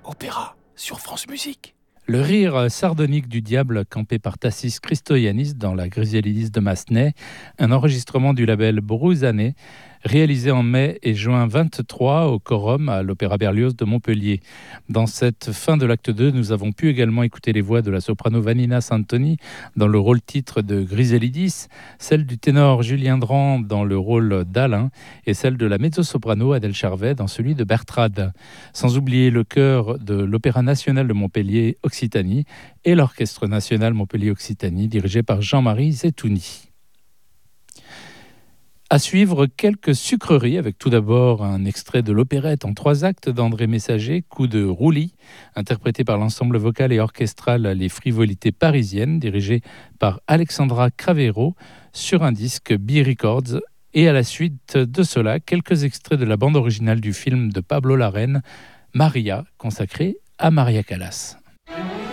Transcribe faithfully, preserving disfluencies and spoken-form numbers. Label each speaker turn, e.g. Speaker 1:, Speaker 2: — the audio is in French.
Speaker 1: Opéra sur France Musique.
Speaker 2: Le rire sardonique du diable campé par Tassis Christoyanis dans la Griselidis de Massenet, un enregistrement du label Brusané, réalisé en mai et juin vingt-trois au Quorum à l'Opéra Berlioz de Montpellier. Dans cette fin de l'acte deux, nous avons pu également écouter les voix de la soprano Vanina Santoni dans le rôle-titre de Griselidis, celle du ténor Julien Dran dans le rôle d'Alain et celle de la mezzo-soprano Adèle Charvet dans celui de Bertrade. Sans oublier le chœur de l'Opéra national de Montpellier Occitanie et l'Orchestre national Montpellier Occitanie dirigé par Jean-Marie Zetouni. À suivre, quelques sucreries, avec tout d'abord un extrait de l'opérette en trois actes d'André Messager, Coup de roulis, interprété par l'ensemble vocal et orchestral Les Frivolités parisiennes, dirigé par Alexandra Cravero, sur un disque B-Records. Et à la suite de cela, quelques extraits de la bande originale du film de Pablo Larraín, Maria, consacré à Maria Callas.